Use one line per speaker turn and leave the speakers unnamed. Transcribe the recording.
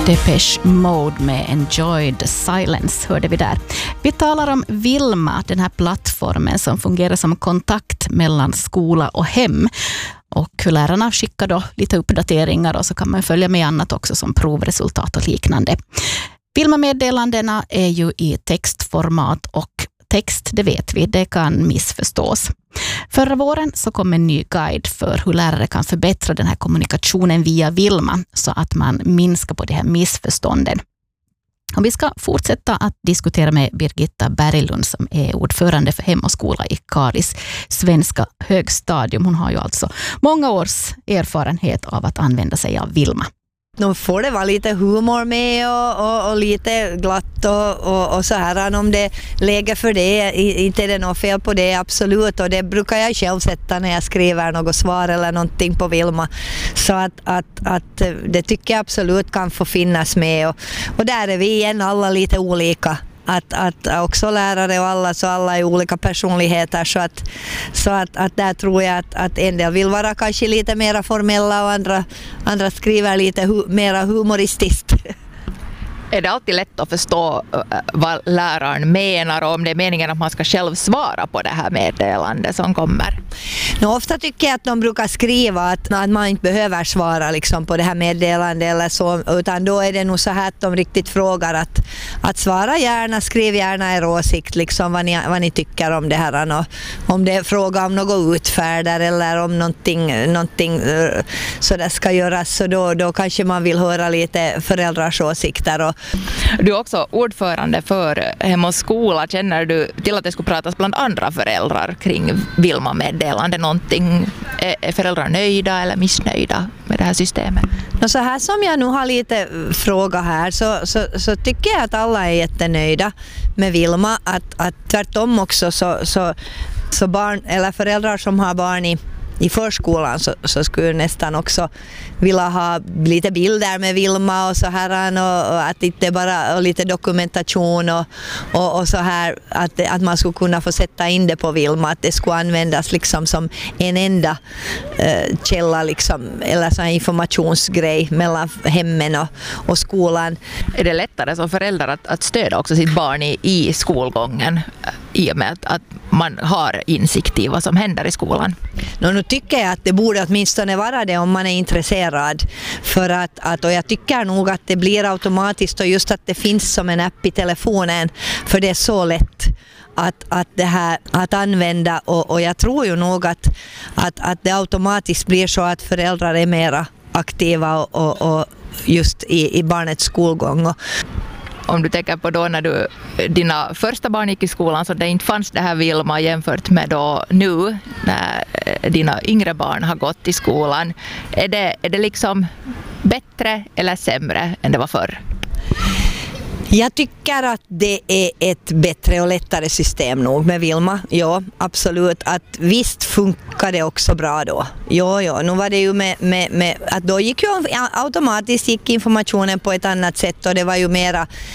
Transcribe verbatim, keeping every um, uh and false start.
Depeche Mode med Enjoy the Silence hörde vi där. Vi talar om Vilma, den här plattformen som fungerar som kontakt mellan skola och hem. Och hur lärarna skickar då lite uppdateringar och så kan man följa med annat också som provresultat och liknande. Vilma-meddelandena är ju i textformat och text, det vet vi, det kan missförstås. Förra våren så kom en ny guide för hur lärare kan förbättra den här kommunikationen via Vilma så att man minskar på de här missförstånden. Och vi ska fortsätta att diskutera med Birgitta Berglund som är ordförande för Hem och skola i Karis svenska högstadium. Hon har ju alltså många års erfarenhet av att använda sig av Vilma.
Nu får det vara lite humor med och, och, och lite glatt och, och, och så här. Om det lägger för det, inte är det något fel på det, absolut. Och det brukar jag själv sätta när jag skriver något svar eller någonting på Vilma. Så att, att, att det tycker jag absolut kan få finnas med. Och, och där är vi igen alla lite olika. Att, att också lärare och alla, så alla är olika personligheter så att, så att, att där tror jag att, att en del vill vara kanske lite mer formella och andra, andra skriver lite hu, mera humoristiskt.
Är det alltid lätt att förstå vad läraren menar och om det är meningen att man ska själv svara på det här meddelandet som kommer?
No, ofta tycker jag att de brukar skriva att, att man inte behöver svara liksom, på det här meddelandet eller så, utan då är det nog så här att de riktigt frågar att, att svara gärna, skriv gärna er åsikt liksom, vad, ni, vad ni tycker om det här. Och om det är fråga om något utfärder eller om någonting, någonting så det ska göras, så då, då kanske man vill höra lite föräldrars åsikter. Och
du är också ordförande för Hem och skola. Känner du till att det skulle pratas bland andra föräldrar kring Vilma-meddelande någonting? Är föräldrar nöjda eller missnöjda med det här systemet?
Och så här som jag nu har lite fråga här så, så, så tycker jag att alla är jättenöjda med Vilma. Att, att tvärtom också så, så, så barn eller föräldrar som har barn i I förskolan så, så skulle nästan också vilja ha lite bilder med Vilma och så här och, och att inte bara och lite dokumentation och, och, och så här att, att man skulle kunna få sätta in det på Vilma, att det skulle användas liksom som en enda eh, källa liksom, eller så här informationsgrej mellan hemmen och, och skolan.
Är det lättare som förälder att, att stödja också sitt barn i, i skolgången i och med att, att man har insikt i vad som händer i skolan?
No, nu tycker jag att det borde åtminstone vara det om man är intresserad. För att, att, och jag tycker nog att det blir automatiskt och just att det finns som en app i telefonen. För det är så lätt att, att, det här, att använda och, och jag tror ju nog att, att, att det automatiskt blir så att föräldrar är mera aktiva och, och, och just i, i barnets skolgång. Och,
om du tänker på då när du, dina första barn gick i skolan så det inte fanns det här Vilma jämfört med då nu när dina yngre barn har gått i skolan. Är det, är det liksom bättre eller sämre än det var förr?
Jag tycker att det är ett bättre och lättare system nog med Vilma. Ja, absolut. Att visst funkar det också bra då. Ja, ja. Nu var det ju med, med, med att då gick ju automatiskt gick informationen på ett annat sätt och det var ju mera